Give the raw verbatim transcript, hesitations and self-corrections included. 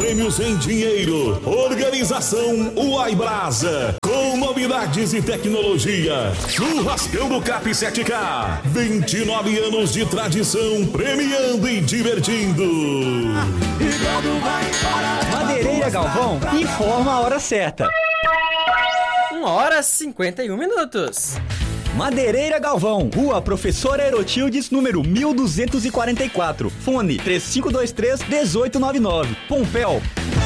prêmios em dinheiro. Organização Uai Brasa, com novidades e tecnologia. Churrascão do Cap sete K, vinte e nove anos de tradição, premiando e divertindo. Madeireira Galvão informa a hora certa. uma hora e cinquenta e um minutos. Madeireira Galvão, Rua Professor Aerotildes, número mil duzentos e quarenta e quatro. Fone três cinco dois três, um oito nove nove. Pompéu,